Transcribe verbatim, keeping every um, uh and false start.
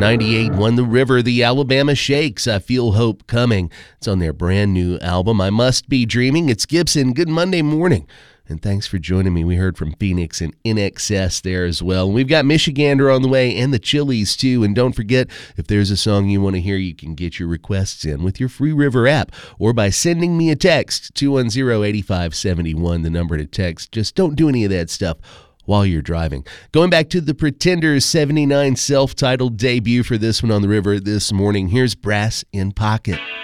ninety-eight won The River, the Alabama Shakes, I Feel Hope Coming. It's on their brand new album, I Must Be Dreaming. It's Gibson. Good Monday morning. And thanks for joining me. We heard from Phoenix and In Excess there as well. And we've got Michigander on the way and the Chili's too. And don't forget, if there's a song you want to hear, you can get your requests in with your Free River app or by sending me a text, two one zero, eight five seven one, the number to text. Just don't do any of that stuff while you're driving. Going back to the Pretenders' seventy-nine self-titled debut for this one on The River this morning, here's Brass in Pocket.